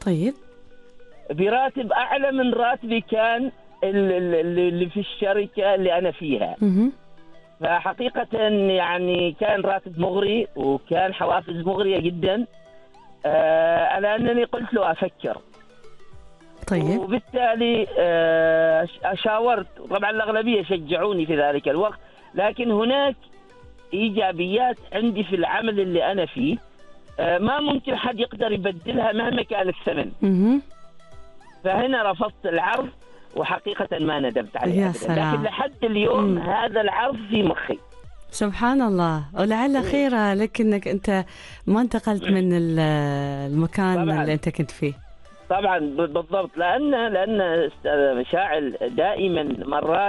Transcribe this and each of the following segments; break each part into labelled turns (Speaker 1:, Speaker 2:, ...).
Speaker 1: طيب.
Speaker 2: براتب أعلى من راتبي كان اللي في الشركة اللي أنا فيها. فحقيقة يعني كان راتب مغري وكان حوافز مغرية جدا. على أنني قلت له أفكر.
Speaker 1: طيب.
Speaker 2: وبالتالي شاورت. طبعا الأغلبية شجعوني في ذلك الوقت، لكن هناك إيجابيات عندي في العمل اللي أنا فيه ما ممكن حد يقدر يبدلها مهما كان الثمن. فهنا رفضت العرض، وحقيقة ما ندمت عليه أبدا. لكن لحد اليوم هذا العرض في مخي.
Speaker 1: سبحان الله. ولعل خيرة لك أنك أنت ما انتقلت من المكان طبعاً اللي أنت كنت فيه.
Speaker 2: طبعا بالضبط، لأن أستاذ مشاعل دائما مرات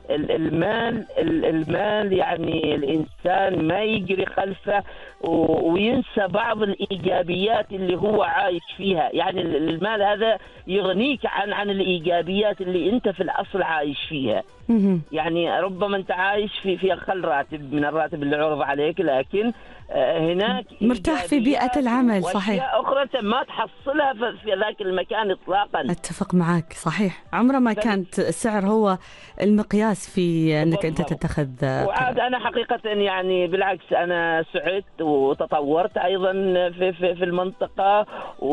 Speaker 2: المال يعني الإنسان ما يجري خلفه وينسى بعض الإيجابيات اللي هو عايش فيها. يعني المال هذا يغنيك عن الإيجابيات اللي أنت في الأصل عايش فيها. يعني ربما أنت عايش في أقل راتب من الراتب اللي عرض عليك، لكن هناك
Speaker 1: مرتاح في بيئة العمل. صحيح.
Speaker 2: أخرى ما تحصلها في ذاك المكان إطلاقا.
Speaker 1: أتفق معك. صحيح. عمره ما كانت السعر هو المقياس في أنك أنت تتخذ.
Speaker 2: وعاد أنا حقيقة يعني بالعكس أنا سعدت وتطورت أيضا في المنطقة،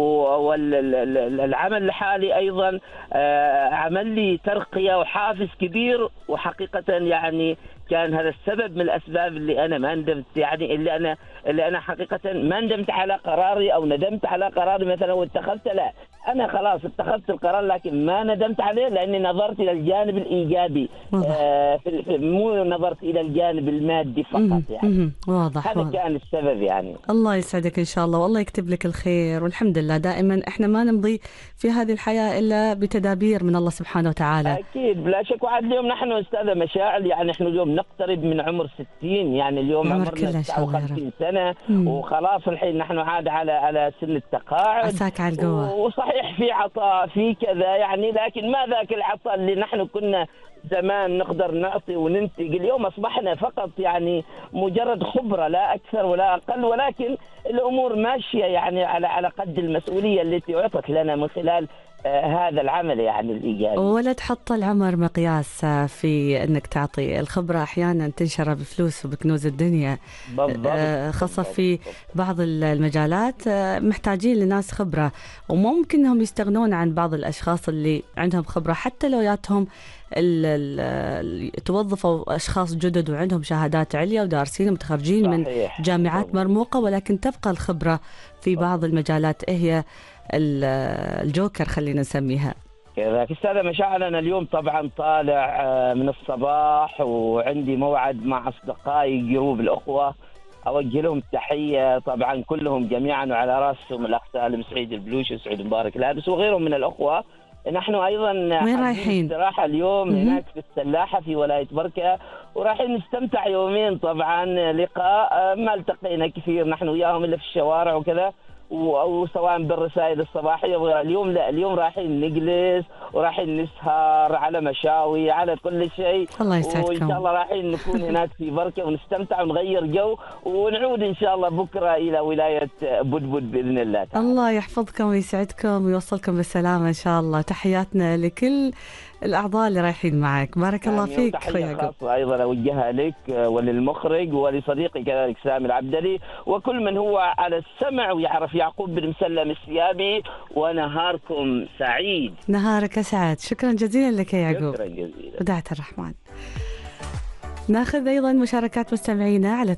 Speaker 2: والعمل الحالي أيضا عمل لي ترقية وحافز كبير. وحقيقة يعني كان هذا السبب من الأسباب اللي أنا ما ندمت، يعني اللي أنا حقيقة ما ندمت على قراري أو ندمت على قراري مثلا واتخذت. لا، أنا خلاص اتخذت القرار لكن ما ندمت عليه، لأني نظرت إلى الجانب الإيجابي. مو نظرت إلى الجانب المادي فقط. يعني
Speaker 1: واضح.
Speaker 2: هذا كان السبب. يعني
Speaker 1: الله يسعدك إن شاء الله، والله يكتب لك الخير. والحمد لله دائما إحنا ما نمضي في هذه الحياة إلا بتدابير من الله سبحانه وتعالى.
Speaker 2: أكيد بلا شك. وعاد اليوم نحن أستاذة مشاعل يعني إحنا اليوم نقترب من عمر 60. يعني اليوم عمرنا 59 سنة وخلاص الحين نحن عاد على سن التقاعد.
Speaker 1: عساك على القوة.
Speaker 2: وصحيح في عطاء في كذا يعني، لكن ما ذاك العطاء اللي نحن كنا زمان نقدر نعطي وننتج. اليوم أصبحنا فقط يعني مجرد خبرة لا أكثر ولا أقل، ولكن الأمور ماشية يعني على قد المسؤولية التي أعطت لنا من خلال هذا العمل يعني الإيجابي.
Speaker 1: ولا تحط العمر مقياس في أنك تعطي. الخبرة أحيانا تنشر بفلوس وبكنوز الدنيا. خاصة في بعض المجالات محتاجين لناس خبرة، وممكن أنهم يستغنون عن بعض الأشخاص اللي عندهم خبرة حتى لو ياتهم توظفوا أشخاص جدد وعندهم شهادات عليا ودارسين ومتخرجين من جامعات مرموقة، ولكن تبقى الخبرة في بعض المجالات هي الجوكر خلينا نسميها.
Speaker 2: كذلك أستاذة مشاعل أنا اليوم طبعا طالع من الصباح وعندي موعد مع أصدقائي جروب الأخوة، أوجه لهم التحية طبعا كلهم جميعا، وعلى رأسهم الأخ سالم سعيد البلوشي وسعيد مبارك الهادس وغيرهم من الأخوة. نحن أيضا
Speaker 1: وين رايحين؟
Speaker 2: استراحة اليوم هناك في السلاحة في ولاية بركة، ورايحين نستمتع يومين طبعا لقاء ما التقينا كثير نحن وياهم إلا في الشوارع وكذا، أو سواء بالرسائل الصباحية وغيرها. اليوم لا، اليوم رايحين نجلس ورايحين نسهر على مشاوي على كل شيء.
Speaker 1: الله يسعدكم.
Speaker 2: وإن شاء الله رايحين نكون هناك في بركة ونستمتع ونغير جو ونعود إن شاء الله بكرة إلى ولاية بدبد بإذن الله تعالى.
Speaker 1: الله يحفظكم ويسعدكم ويوصلكم بالسلامة إن شاء الله. تحياتنا لكل الأعضاء اللي رايحين معك. بارك الله فيك.
Speaker 2: تحية خاصة أيضا أوجهها لك وللمخرج ولصديقي كذلك سامي العبدلي وكل من هو على السمع ويعرف يعقوب بن مسلم السيابي. ونهاركم سعيد.
Speaker 1: نهارك سعد. شكرا جزيلا لك يا يعقوب.
Speaker 2: شكرا جزيلا.
Speaker 1: وداعة الرحمن. ناخذ أيضا مشاركات مستمعينا على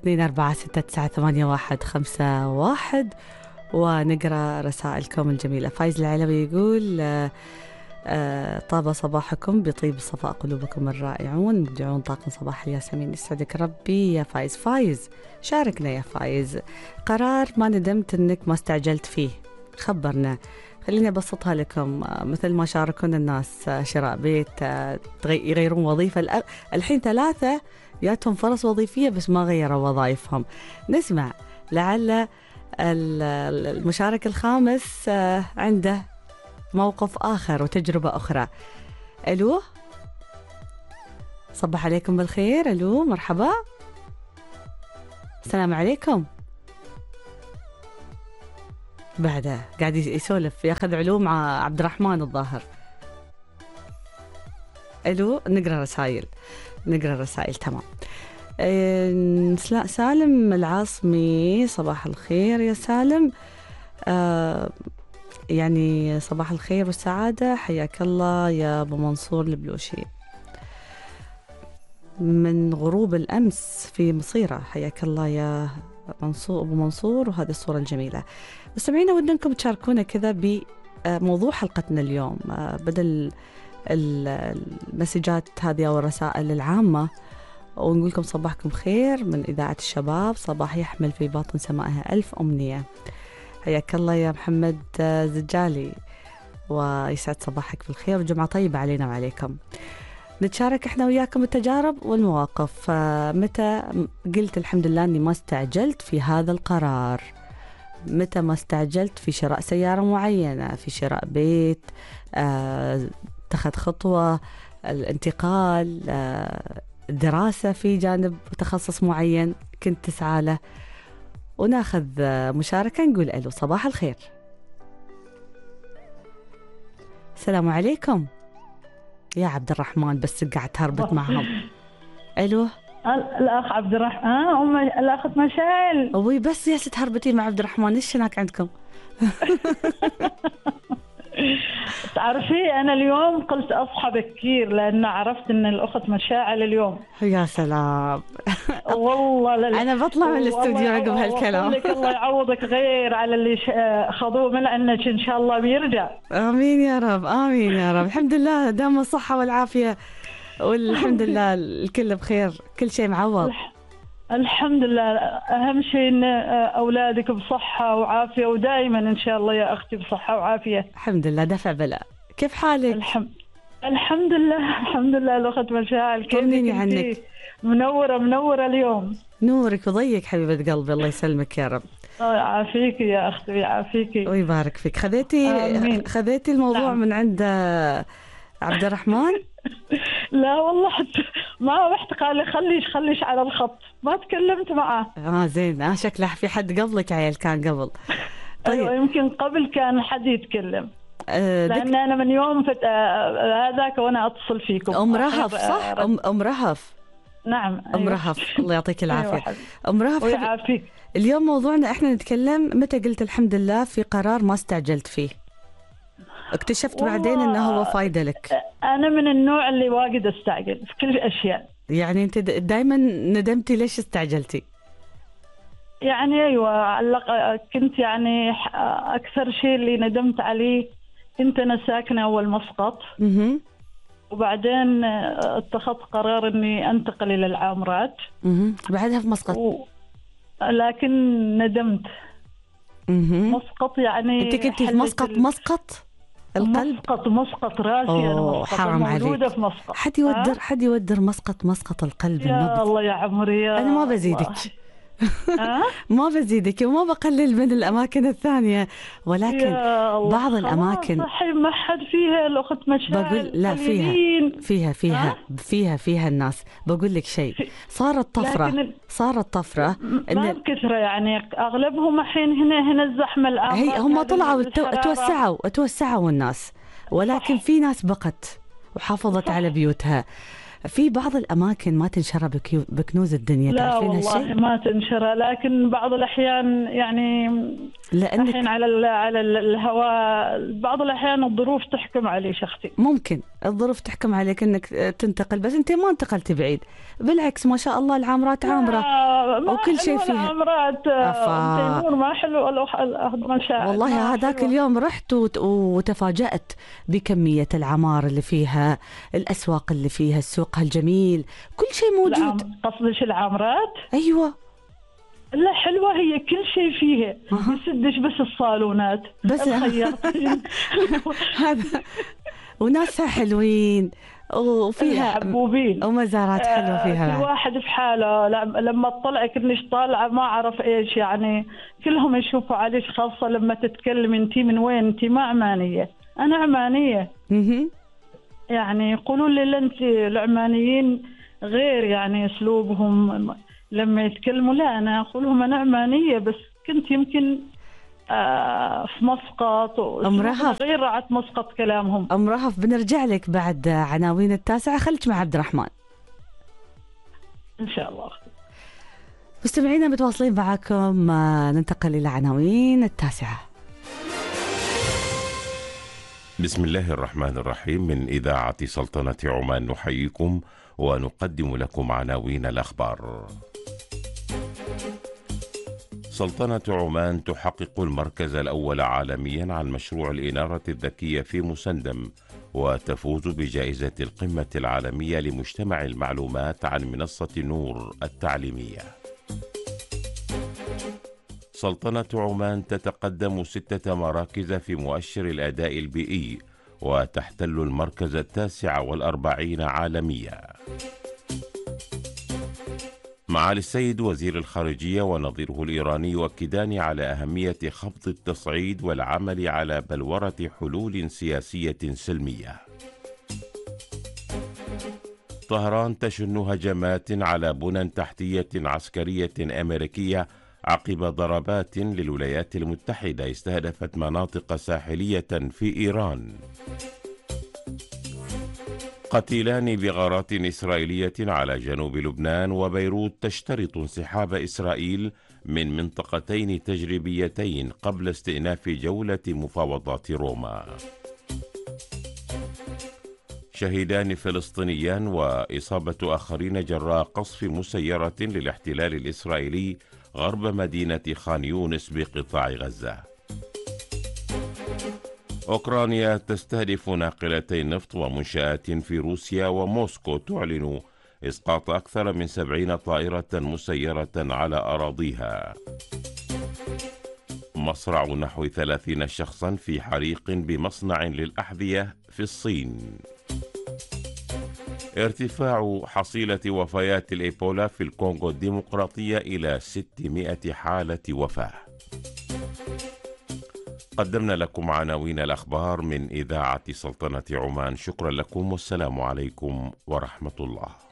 Speaker 1: 24698151 ونقرأ رسائلكم الجميلة. فايز العلوي يقول طاب صباحكم بطيب صفاء قلوبكم الرائعون مبدعون طاقم صباح الياسمين. يسعدك ربي يا فايز. فايز شاركنا يا فايز، قرار ما ندمت انك ما استعجلت فيه، خبرنا. خليني أبسطها لكم مثل ما شاركونا الناس شراء بيت، يغيرون وظيفة. الحين 3 جاتهم فرص وظيفية بس ما غيروا وظائفهم. نسمع لعل المشارك الخامس عنده موقف آخر وتجربة أخرى. ألو، صبح عليكم بالخير. ألو، مرحبا، السلام عليكم. بعده قاعد يسولف ياخذ علوم مع عبد الرحمن الظاهر. الو، نقرا رسائل. تمام. سالم العاصمي، صباح الخير يا سالم. يعني صباح الخير والسعادة، حياك الله يا أبو منصور البلوشي من غروب الأمس في مصيرة. حياك الله يا أبو منصور، وهذه الصورة الجميلة. مستمعينا، ودنكم تشاركونا كذا بموضوع حلقتنا اليوم، بدل المسجات هذه أو الرسائل العامة، ونقول لكم صباحكم خير من إذاعة الشباب، صباح يحمل في باطن سمائها ألف أمنية. حياك الله يا محمد زجالي، ويسعد صباحك بالخير وجمعة طيبة علينا وعليكم. نتشارك احنا وياكم التجارب والمواقف. متى قلت الحمد لله اني ما استعجلت في هذا القرار؟ متى ما استعجلت في شراء سيارة معينة، في شراء بيت، اتخذ خطوة، الانتقال، دراسة في جانب تخصص معين كنت تسعى له؟ وناخذ مشاركة، نقول ألو، صباح الخير. السلام عليكم يا عبد الرحمن، بس قاعد تهربت معهم. ألو،
Speaker 3: الأخ عبد الرحمن، الأخت مشاعل.
Speaker 1: أبوي بس يا ست هربتي مع عبد الرحمن، إيش هناك عندكم؟
Speaker 3: تعرفي أنا اليوم قلت أصحى بكير لأن عرفت إن الأخت مشاعل اليوم.
Speaker 1: يا سلام.
Speaker 3: والله
Speaker 1: أنا بطلع من الاستوديو عقب هالكلام.
Speaker 3: الله يعوضك غير على اللي خذوه من، لأنك إن شاء الله بيرجع.
Speaker 1: آمين يا رب، آمين يا رب. الحمد لله دام الصحة والعافية، والحمد لله الكل بخير، كل شيء معوض.
Speaker 3: الحمد لله. أهم شيء إن أولادك بصحة وعافية، ودائما إن شاء الله يا أختي بصحة وعافية.
Speaker 1: الحمد لله، دفع بلاء. كيف حالك؟
Speaker 3: الحمد لله الأخت مشاعل،
Speaker 1: طمنيني عنك.
Speaker 3: منورة اليوم.
Speaker 1: نورك وضيق حبيبة قلبي، الله يسلمك يا رب.
Speaker 3: يعافيك يا أختي، يعافيك
Speaker 1: ويبارك فيك. خذيتي الموضوع نعم. من عند عبد الرحمن؟
Speaker 3: لا والله ما رحت، قال لي خليش على الخط، ما تكلمت معه.
Speaker 1: زين. شكله في حد قبلك عيل كان قبل.
Speaker 3: طيب. أيوة، يمكن قبل كان حد يتكلم. لأن أنا من يوم هذاك وأنا أتصل فيكم.
Speaker 1: أم رهف صح؟ أم رهف.
Speaker 3: نعم.
Speaker 1: أيوة. أم رهف، الله يعطيك العافية.
Speaker 3: أيوة
Speaker 1: أم رهف،
Speaker 3: ويعافيك.
Speaker 1: اليوم موضوعنا إحنا نتكلم متى قلت الحمد لله في قرار ما استعجلت فيه، اكتشفت بعدين انه هو فايدة لك.
Speaker 3: انا من النوع اللي واجد استعجل في كل الاشياء.
Speaker 1: يعني انت دائما ندمتي ليش استعجلتي؟
Speaker 3: يعني ايوه، كنت يعني اكثر شيء اللي ندمت عليه، كنت انا ساكنه اول مسقط. وبعدين اتخذت قرار اني انتقل الى العامرات.
Speaker 1: بعدها في مسقط.
Speaker 3: لكن ندمت. مسقط يعني
Speaker 1: انت كنتي في مسقط القلب؟
Speaker 3: مسقط راسي. أنا
Speaker 1: حرام عليك.
Speaker 3: في مسقط.
Speaker 1: حد يودر مسقط القلب.
Speaker 3: يا الله يا عمري،
Speaker 1: أنا ما بزيدك. ما بزيدك وما بقلل من الأماكن الثانية، ولكن بعض الأماكن
Speaker 3: صحيح ما حد فيها الأخت مشاعل.
Speaker 1: بقول لا، فيها الناس. بقول لك شيء، صارت طفرة
Speaker 3: ما بكثرة، يعني أغلبهم الحين هنا الزحمة الآن.
Speaker 1: هم طلعوا توسعوا الناس، ولكن في ناس بقت وحافظت على بيوتها. في بعض الأماكن ما تنشرى بكنوز الدنيا.
Speaker 3: لا والله ما تنشرى، لكن بعض الأحيان يعني الحين على الهواء بعض الأحيان الظروف تحكم علي شخصي.
Speaker 1: ممكن الظروف تحكم عليك أنك تنتقل، بس أنت ما انتقلت بعيد، بالعكس ما شاء الله العامرات عامرة وكل شيء فيها.
Speaker 3: العامرات ما حلو المشاعر.
Speaker 1: والله هذاك اليوم رحت وتفاجأت بكمية العمار اللي فيها، الأسواق اللي فيها، السوق الجميل، كل شيء موجود.
Speaker 3: قصدش العامرات؟
Speaker 1: أيوة.
Speaker 3: لا حلوة هي، كل شيء فيها. يسدش بس الصالونات
Speaker 1: بس الخياطين. هذا وناسها حلوين وفيها
Speaker 3: حبوبين
Speaker 1: ومزارات حلوة فيها.
Speaker 3: كل واحد في حاله. لما تطلع كنش طالعة ما أعرف إيش، يعني كلهم يشوفوا عليش، خاصة لما تتكلم أنتي من وين. أنتي ما عمانية، أنا عمانية. يعني يقولوا لي أنت العمانيين غير، يعني أسلوبهم لما يتكلموا. لا أنا أقولهم أنا عمانية، بس كنت يمكن في مسقط
Speaker 1: أم رهف،
Speaker 3: غير رعت مسقط كلامهم.
Speaker 1: أم رهف بنرجع لك بعد عناوين التاسعة، خليك مع عبد الرحمن
Speaker 3: إن شاء الله.
Speaker 1: مستمعينا متواصلين معكم، ننتقل إلى عناوين التاسعة.
Speaker 4: بسم الله الرحمن الرحيم. من إذاعة سلطنة عمان نحييكم ونقدم لكم عناوين الأخبار. سلطنة عمان تحقق المركز الأول عالميا عن مشروع الإنارة الذكية في مسندم، وتفوز بجائزة القمة العالمية لمجتمع المعلومات عن منصة نور التعليمية. سلطنة عمان تتقدم 6 مراكز في مؤشر الأداء البيئي، وتحتل المركز 49 عالميا. معالي السيد وزير الخارجية ونظيره الإيراني يؤكدان على أهمية خفض التصعيد والعمل على بلورة حلول سياسية سلمية. طهران تشن هجمات على بنى تحتية عسكرية أمريكية عقب ضربات للولايات المتحدة استهدفت مناطق ساحلية في إيران. قتيلان بغارات إسرائيلية على جنوب لبنان، وبيروت تشترط انسحاب إسرائيل من منطقتين تجريبيتين قبل استئناف جولة مفاوضات روما. شهيدان فلسطينيان وإصابة آخرين جراء قصف مسيرة للاحتلال الإسرائيلي غرب مدينة خان يونس بقطاع غزة. أوكرانيا تستهدف ناقلتي نفط ومنشآت في روسيا، وموسكو تعلن إسقاط أكثر من 70 طائرة مسيرة على أراضيها. مصرع نحو 30 شخصا في حريق بمصنع للأحذية في الصين. ارتفاع حصيلة وفيات الإيبولا في الكونغو الديمقراطية إلى 600 حالة وفاة. قدمنا لكم عناوين الأخبار من إذاعة سلطنة عمان. شكرا لكم والسلام عليكم ورحمة الله.